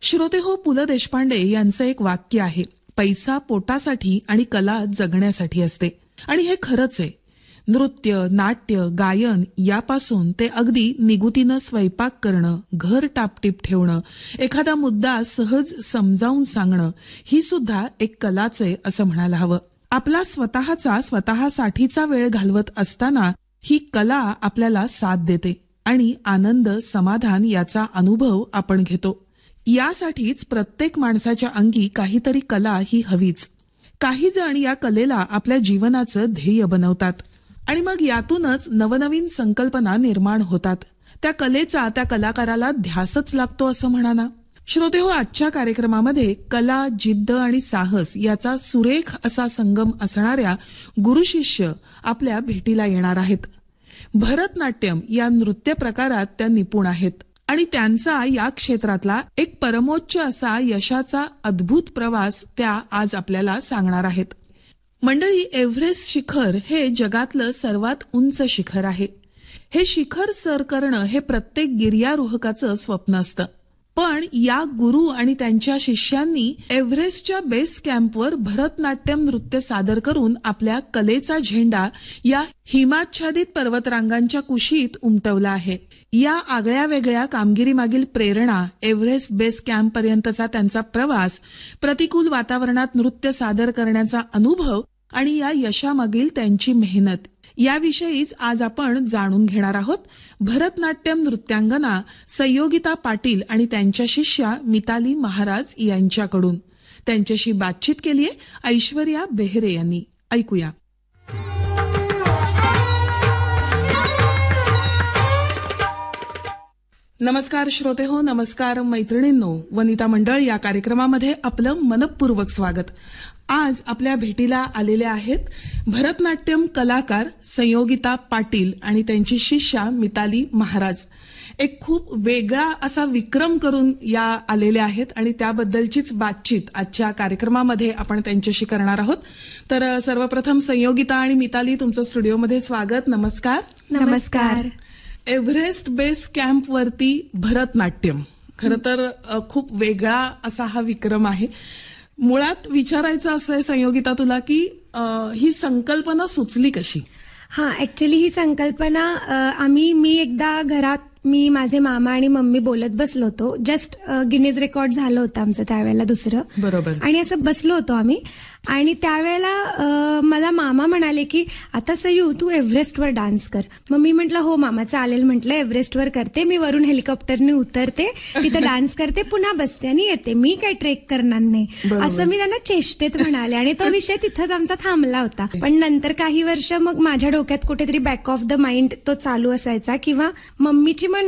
श्रोतेहो, पु ल देशपांडे यांचं एक वाक्य आहे, पैसा पोटासाठी आणि कला जगण्यासाठी असते. आणि हे खरंच आहे. नृत्य, नाट्य, गायन यापासून ते अगदी निगुतीनं स्वयंपाक करणं, घर टापटीप ठेवणं, एखादा मुद्दा सहज समजावून सांगणं, ही सुद्धा एक कलाच आहे असं म्हणायला हवं. आपला स्वतःसाठीचा वेळ घालवत असताना ही कला आपल्याला साथ देते आणि आनंद, समाधान याचा अनुभव आपण घेतो. यासाठीच प्रत्येक माणसाच्या अंगी काहीतरी कला ही हवीच. काही जण या कलेला आपल्या जीवनाचं ध्येय बनवतात आणि मग यातूनच नवनवीन संकल्पना निर्माण होतात. त्या कलेचा त्या कलाकाराला ध्यासच लागतो असं म्हणा ना. श्रोतेहो, आजच्या कार्यक्रमामध्ये कला, जिद्द आणि साहस याचा सुरेख असा संगम असणाऱ्या गुरुशिष्य आपल्या भेटीला येणार आहेत. भरतनाट्यम या नृत्य प्रकारात त्या निपुण आहेत आणि त्यांचा या क्षेत्रातला एक परमोच्च असा यशाचा अद्भुत प्रवास त्या आज आपल्याला सांगणार आहेत. मंडळी, एव्हरेस्ट शिखर हे जगातलं सर्वात उंच शिखर आहे. हे शिखर सर करणं हे प्रत्येक गिर्यारोहकाचं स्वप्न असतं. पण या गुरु आणि त्यांच्या शिष्यांनी एव्हरेस्टच्या बेस कॅम्पवर भरतनाट्यम नृत्य सादर करून आपल्या कलेचा झेंडा या हिमाच्छादित पर्वतरांगांच्या कुशीत उमटवला आहे. या आगळ्या वेगळ्या कामगिरीमागील प्रेरणा, एव्हरेस्ट बेस कॅम्प पर्यंतचा त्यांचा प्रवास, प्रतिकूल वातावरणात नृत्य सादर करण्याचा अनुभव आणि या यशामागील त्यांची मेहनत याविषयीच आज आपण जाणून घेणार आहोत. भरतनाट्यम नृत्यांगना संयोगिता पाटील आणि त्यांच्या शिष्या मिताली महाराज यांच्याकडून त्यांच्याशी बातचीत केली आहे ऐश्वर्या बेहरे यांनी. ऐकूया. नमस्कार श्रोतेहो, नमस्कार मैत्रिणींनो, वनिता मंडळ या कार्यक्रमामध्ये आपलं मनपूर्वक स्वागत. आज आपल्या भेटीला आलेले आहेत भरतनाट्यम कलाकार संयोगिता पाटील आणि त्यांची शिष्या मिताली महाराज. एक खूप वेगळा असा विक्रम करून या आलेल्या आहेत आणि त्याबद्दलचीच बातचीत आजच्या कार्यक्रमामध्ये आपण त्यांच्याशी करणार आहोत. तर सर्वप्रथम संयोगिता आणि मिताली, तुमचं स्टुडिओमध्ये स्वागत. नमस्कार. नमस्कार. एव्हरेस्ट बेस कॅम्प वरती भरतनाट्यम, खरं तर खूप वेगळा असा हा विक्रम आहे. मुळात विचारायचं असं आहे संयोगिता तुला की ही संकल्पना सुचली कशी? ऍक्च्युली ही संकल्पना मी एकदा घरात माझे मामा आणि मम्मी बोलत बसलो होतो. जस्ट गिनीज रेकॉर्ड झालं होतं आमचं त्यावेळेला दुसरं. बरोबर. आणि असं बसलो होतो आम्ही आणि त्यावेळेला मला मामा म्हणाले की आता सयू तू एव्हरेस्टवर डान्स कर. मग मी म्हटलं हो मामा चालेल, म्हटलं एव्हरेस्टवर करते मी, वरून हेलिकॉप्टरने उतरते, तिथं डान्स करते, पुन्हा बसते आणि येते, मी काय ट्रेक करणार नाही असं मी त्यांना चेष्टेत म्हणाले. आणि तो विषय तिथंच आमचा थांबला होता. पण नंतर काही वर्ष मग माझ्या डोक्यात कुठेतरी बॅक ऑफ द माइंड तो चालू असायचा किंवा मम्मीची